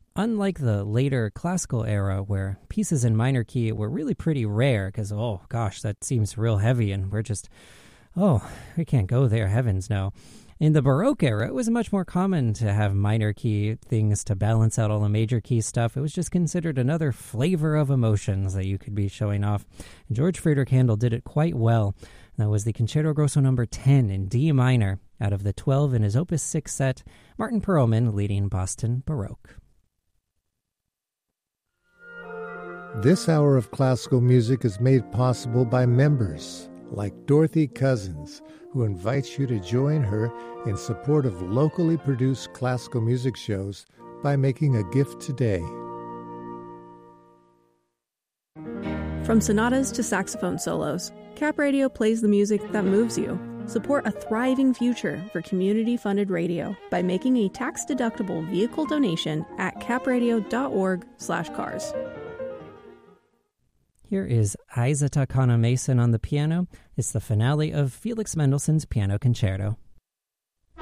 Unlike the later classical era where pieces in minor key were really pretty rare because, oh gosh, that seems real heavy and we can't go there, heavens no. In the Baroque era, it was much more common to have minor key things to balance out all the major key stuff. It was just considered another flavor of emotions that you could be showing off. And George Friedrich Handel did it quite well. That was the Concerto Grosso No. 10 in D minor out of the 12 in his Opus 6 set, Martin Perlman leading Boston Baroque. This hour of classical music is made possible by members like Dorothy Cousins, who invites you to join her in support of locally produced classical music shows by making a gift today. From sonatas to saxophone solos, Cap Radio plays the music that moves you. Support a thriving future for community-funded radio by making a tax-deductible vehicle donation at capradio.org/cars. Here is Isa Takana Mason on the piano. It's the finale of Felix Mendelssohn's Piano Concerto.